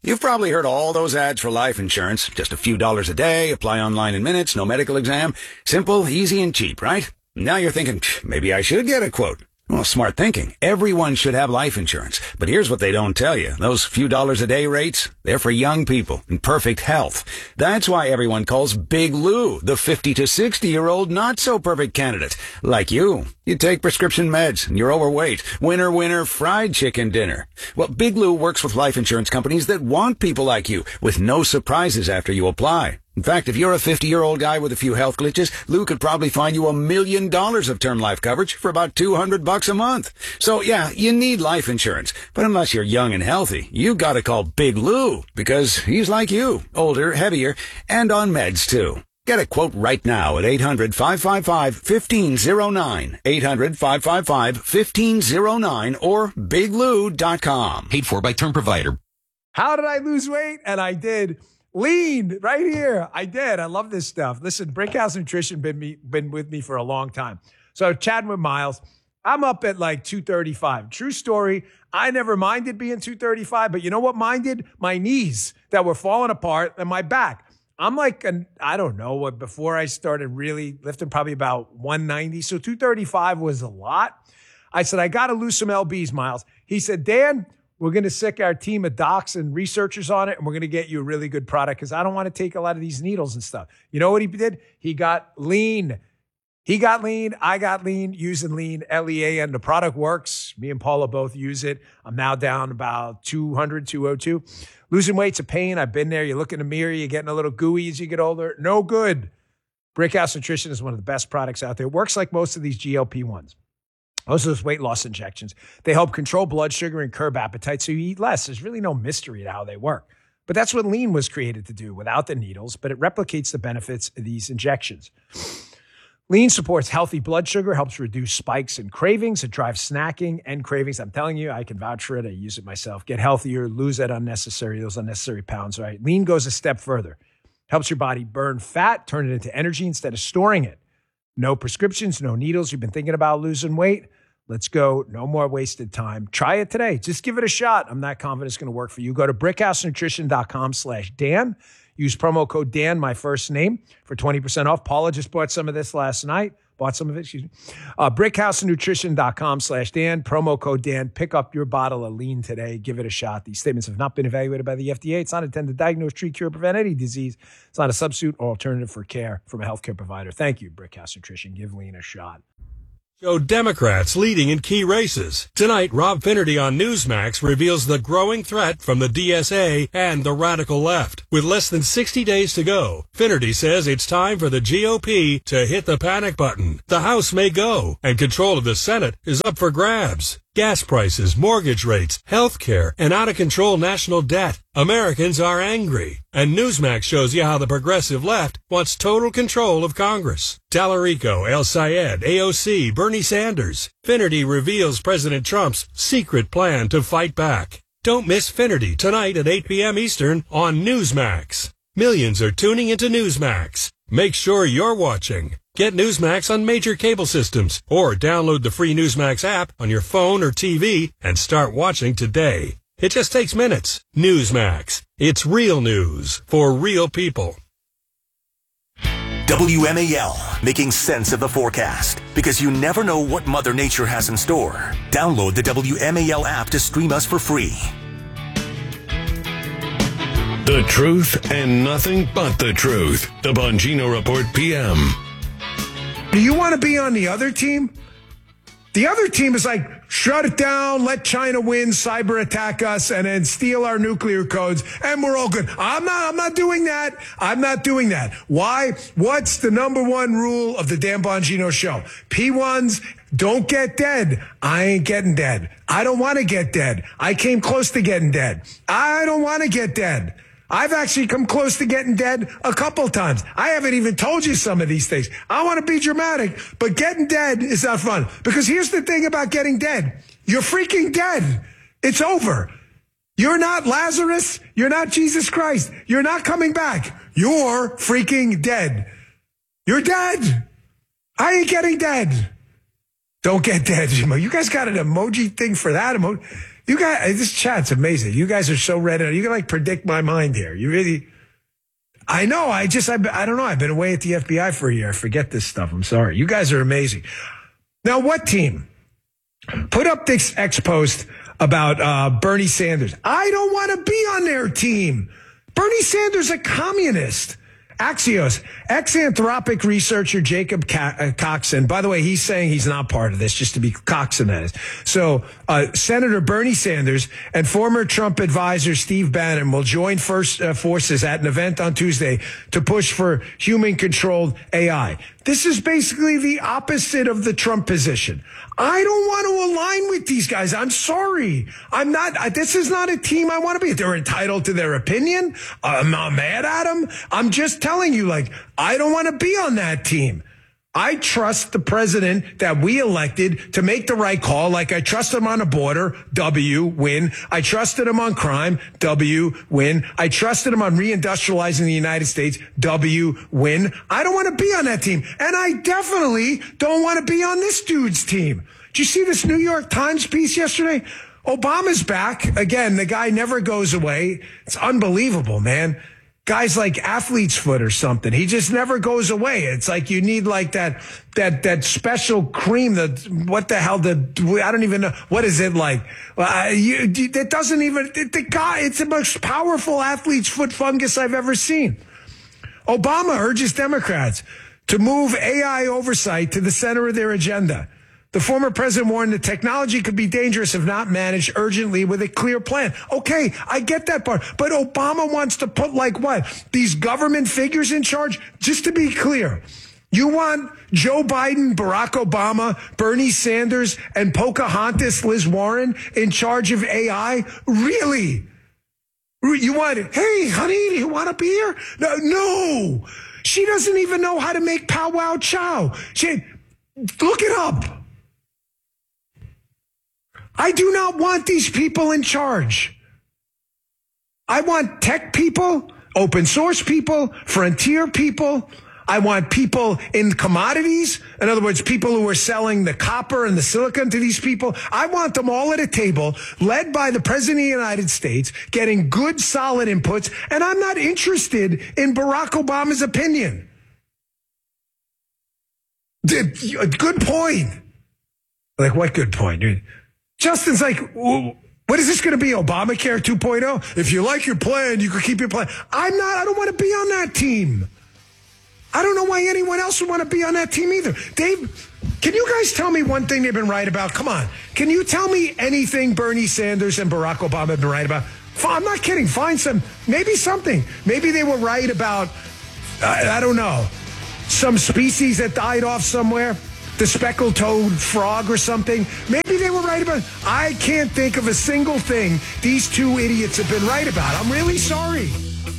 You've probably heard all those ads for life insurance. Just a few dollars a day, apply online in minutes, no medical exam. Simple, easy, and cheap, right? Now you're thinking, maybe I should get a quote. Well, smart thinking. Everyone should have life insurance. But here's what they don't tell you. Those few dollars a day rates, they're for young people in perfect health. That's why everyone calls Big Lou the 50 to 60-year-old not-so-perfect candidate. Like you. You take prescription meds and you're overweight. Winner, winner, fried chicken dinner. Well, Big Lou works with life insurance companies that want people like you with no surprises after you apply. In fact, if you're a 50-year-old guy with a few health glitches, Lou could probably find you $1 million of term life coverage for about $200 a month. So yeah, you need life insurance. But unless you're young and healthy, you gotta call Big Lou because he's like you, older, heavier, and on meds too. Get a quote right now at 800-555-1509, 800-555-1509, or biglou.com. Paid for by term provider. How did I lose weight? And I did. Lean right here. I did. I love this stuff. Listen, Brickhouse Nutrition been with me for a long time. So chatting with Miles, I'm up at like 235. True story. I never minded being 235, but you know what minded? My knees that were falling apart and my back. I'm like, I don't know what, before I started really lifting, probably about 190. So 235 was a lot. I said, I got to lose some LBs, Miles. He said, Dan, we're going to sick our team of docs and researchers on it, and we're going to get you a really good product because I don't want to take a lot of these needles and stuff. You know what he did? He got lean. He got lean. I got lean using lean, Lean. The product works. Me and Paula both use it. I'm now down about 200, 202. Losing weight's a pain. I've been there. You look in the mirror, you're getting a little gooey as you get older. No good. Brickhouse Nutrition is one of the best products out there. It works like most of these GLP-1s. Most of those weight loss injections, they help control blood sugar and curb appetite so you eat less. There's really no mystery to how they work. But that's what lean was created to do without the needles, but it replicates the benefits of these injections. Lean supports healthy blood sugar, helps reduce spikes and cravings. It drives snacking and cravings. I'm telling you, I can vouch for it. I use it myself. Get healthier, lose those unnecessary pounds, right? Lean goes a step further. Helps your body burn fat, turn it into energy instead of storing it. No prescriptions, no needles. You've been thinking about losing weight? Let's go. No more wasted time. Try it today. Just give it a shot. I'm not confident it's going to work for you. Go to brickhousenutrition.com/Dan. Use promo code Dan, my first name, for 20% off. Paula just bought some of this last night. Brickhousenutrition.com/Dan. Promo code Dan. Pick up your bottle of lean today. Give it a shot. These statements have not been evaluated by the FDA. It's not intended to diagnose, treat, cure, prevent any disease. It's not a substitute or alternative for care from a healthcare provider. Thank you, Brickhouse Nutrition. Give lean a shot. Show Democrats leading in key races. Tonight, Rob Finnerty on Newsmax reveals the growing threat from the DSA and the radical left. With less than 60 days to go, Finnerty says it's time for the GOP to hit the panic button. The House may go, and control of the Senate is up for grabs. Gas prices, mortgage rates, health care, and out-of-control national debt. Americans are angry. And Newsmax shows you how the progressive left wants total control of Congress. Tallarico, El Sayed, AOC, Bernie Sanders. Finnerty reveals President Trump's secret plan to fight back. Don't miss Finnerty tonight at 8 p.m. Eastern on Newsmax. Millions are tuning into Newsmax. Make sure you're watching. Get Newsmax on major cable systems or download the free Newsmax app on your phone or TV and start watching today. It just takes minutes. Newsmax. It's real news for real people. WMAL, making sense of the forecast. Because you never know what Mother Nature has in store. Download the WMAL app to stream us for free. The truth and nothing but the truth. The Bongino Report PM. Do you want to be on the other team? The other team is like, shut it down, let China win, cyber attack us, and then steal our nuclear codes, and we're all good. I'm not doing that. I'm not doing that. Why? What's the number one rule of the Dan Bongino Show? P1s, don't get dead. I ain't getting dead. I don't want to get dead. I came close to getting dead. I don't want to get dead. I've actually come close to getting dead a couple times. I haven't even told you some of these things. I want to be dramatic, but getting dead is not fun. Because here's the thing about getting dead. You're freaking dead. It's over. You're not Lazarus. You're not Jesus Christ. You're not coming back. You're freaking dead. You're dead. I ain't getting dead. Don't get dead. You guys got an emoji thing for that? You guys, this chat's amazing. You guys are so ready. You can like predict my mind here. You really, I know. I don't know. I've been away at the FBI for a year. I forget this stuff. I'm sorry. You guys are amazing. Now, what team put up this X post about Bernie Sanders? I don't want to be on their team. Bernie Sanders, a communist. Axios, ex-Anthropic researcher Jacob Coxon. By the way, he's saying he's not part of this, just to be Coxon, that is. So, Senator Bernie Sanders and former Trump advisor Steve Bannon will join forces at an event on Tuesday to push for human-controlled AI. This is basically the opposite of the Trump position. I don't want to align with these guys. I'm sorry. I'm not. This is not a team I want to be. They're entitled to their opinion. I'm not mad at them. I'm just telling you, like, I don't want to be on that team. I trust the president that we elected to make the right call. Like I trusted him on the border, W, win. I trusted him on crime, W, win. I trusted him on reindustrializing the United States, W, win. I don't want to be on that team. And I definitely don't want to be on this dude's team. Did you see this New York Times piece yesterday? Obama's back. Again, the guy never goes away. It's unbelievable, man. Guys like athlete's foot or something. He just never goes away. It's like you need like that special cream. What the hell? I don't even know. What is it like? It doesn't even, the guy, it's the most powerful athlete's foot fungus I've ever seen. Obama urges Democrats to move AI oversight to the center of their agenda. The former president warned that technology could be dangerous if not managed urgently with a clear plan. Okay, I get that part. But Obama wants to put like what? These government figures in charge? Just to be clear, you want Joe Biden, Barack Obama, Bernie Sanders, and Pocahontas Liz Warren in charge of AI? Really? You want it? Hey, honey, do you want to be here? No. She doesn't even know how to make Pow Wow Chow. Look it up. I do not want these people in charge. I want tech people, open source people, frontier people. I want people in commodities. In other words, people who are selling the copper and the silicon to these people. I want them all at a table, led by the President of the United States, getting good, solid inputs. And I'm not interested in Barack Obama's opinion. Good point. Like, what good point? Justin's like, what is this going to be, Obamacare 2.0? If you like your plan, you can keep your plan. I don't want to be on that team. I don't know why anyone else would want to be on that team either. Dave, can you guys tell me one thing they've been right about? Come on. Can you tell me anything Bernie Sanders and Barack Obama have been right about? I'm not kidding. Find maybe something. Maybe they were right about, I don't know, some species that died off somewhere. The speckled-toed frog or something. Maybe they were right about it. I can't think of a single thing these two idiots have been right about. I'm really sorry.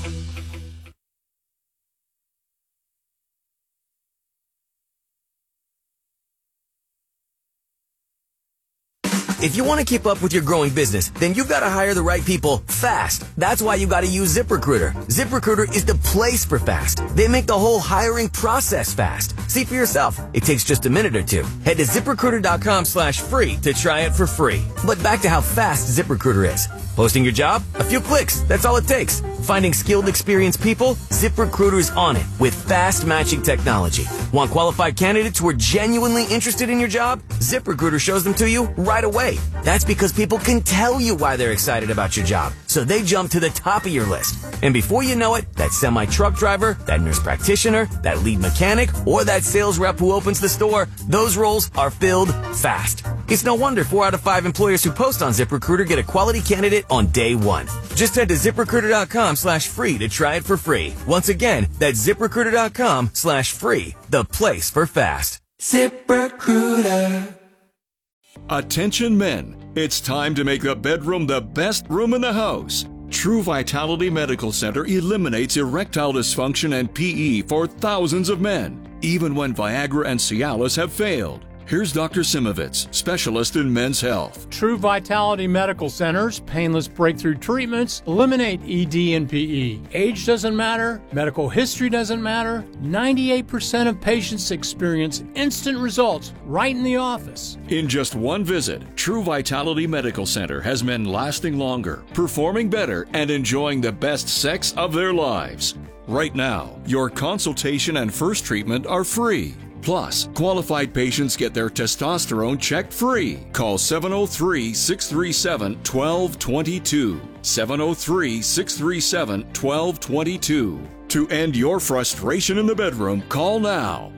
If you want to keep up with your growing business, then you've got to hire the right people fast. That's why you got to use ZipRecruiter. ZipRecruiter is the place for fast. They make the whole hiring process fast. See for yourself. It takes just a minute or two. Head to ZipRecruiter.com/free to try it for free. But back to how fast ZipRecruiter is. Posting your job? A few clicks. That's all it takes. Finding skilled, experienced people? ZipRecruiter's on it with fast matching technology. Want qualified candidates who are genuinely interested in your job? ZipRecruiter shows them to you right away. That's because people can tell you why they're excited about your job. So they jump to the top of your list. And before you know it, that semi-truck driver, that nurse practitioner, that lead mechanic, or that sales rep who opens the store, those roles are filled fast. It's no wonder 4 out of 5 employers who post on ZipRecruiter get a quality candidate on day one. Just head to ZipRecruiter.com/free to try it for free. Once again, that's ZipRecruiter.com/free, the place for fast. ZipRecruiter. Attention men, it's time to make the bedroom the best room in the house. True Vitality Medical Center eliminates erectile dysfunction and PE for thousands of men, even when Viagra and Cialis have failed. Here's Dr. Simovitz, specialist in men's health. True Vitality Medical Center's painless breakthrough treatments eliminate ED and PE. Age doesn't matter. Medical history doesn't matter. 98% of patients experience instant results right in the office. In just one visit, True Vitality Medical Center has men lasting longer, performing better, and enjoying the best sex of their lives. Right now, your consultation and first treatment are free. Plus, qualified patients get their testosterone checked free. Call 703-637-1222. 703-637-1222. To end your frustration in the bedroom, call now.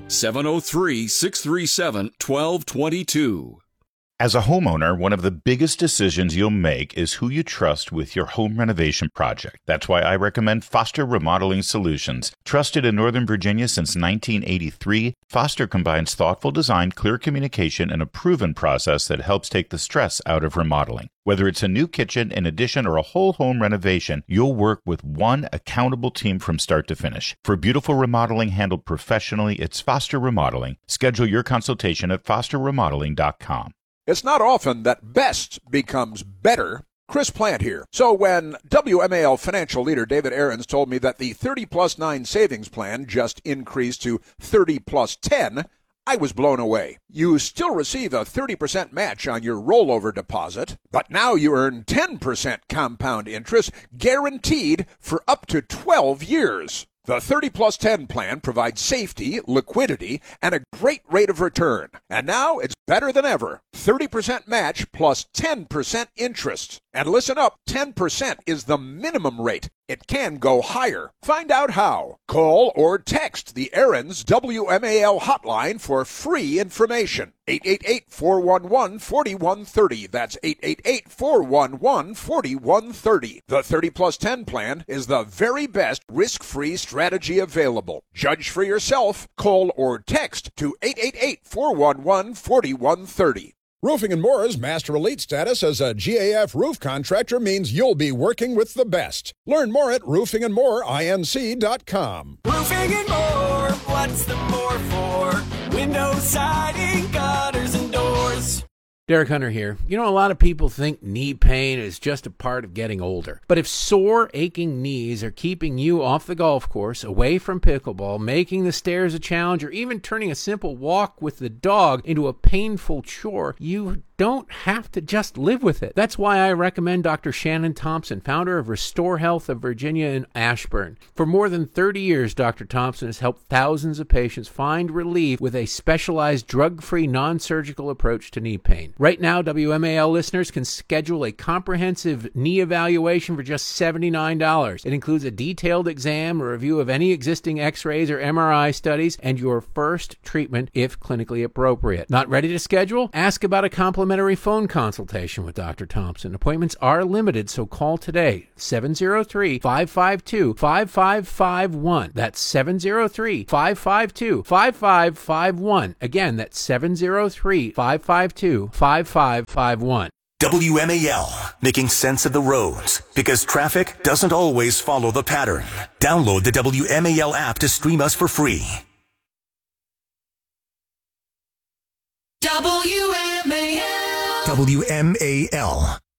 703-637-1222. As a homeowner, one of the biggest decisions you'll make is who you trust with your home renovation project. That's why I recommend Foster Remodeling Solutions. Trusted in Northern Virginia since 1983, Foster combines thoughtful design, clear communication, and a proven process that helps take the stress out of remodeling. Whether it's a new kitchen, an addition, or a whole home renovation, you'll work with one accountable team from start to finish. For beautiful remodeling handled professionally, it's Foster Remodeling. Schedule your consultation at fosterremodeling.com. It's not often that best becomes better. Chris Plant here. So when WMAL financial leader David Aarons told me that the 30+9 savings plan just increased to 30+10, I was blown away. You still receive a 30% match on your rollover deposit, but now you earn 10% compound interest guaranteed for up to 12 years. The 30+10 plan provides safety, liquidity, and a great rate of return. And now it's better than ever. 30% match plus 10% interest. And listen up, 10% is the minimum rate. It can go higher. Find out how. Call or text the Aarons WMAL hotline for free information. 888-411-4130. That's 888-411-4130. The 30+10 plan is the very best risk-free strategy available. Judge for yourself. Call or text to 888-411-4130. Roofing and More's Master Elite status as a GAF roof contractor means you'll be working with the best. Learn more at roofingandmoreinc.com. Roofing and More, what's the more for? Windows, siding, gutters, and doors. Derek Hunter here. You know, a lot of people think knee pain is just a part of getting older. But if sore, aching knees are keeping you off the golf course, away from pickleball, making the stairs a challenge, or even turning a simple walk with the dog into a painful chore, you don't have to just live with it. That's why I recommend Dr. Shannon Thompson, founder of Restore Health of Virginia in Ashburn. For more than 30 years, Dr. Thompson has helped thousands of patients find relief with a specialized drug-free, non-surgical approach to knee pain. Right now, WMAL listeners can schedule a comprehensive knee evaluation for just $79. It includes a detailed exam, a review of any existing x-rays or MRI studies, and your first treatment if clinically appropriate. Not ready to schedule? Ask about a complimentary phone consultation with Dr. Thompson. Appointments are limited, so call today. 703-552-5551. That's 703-552-5551. Again, that's 703-552-5551. WMAL, making sense of the roads, because traffic doesn't always follow the pattern. Download the WMAL app to stream us for free. WMAL. WMAL.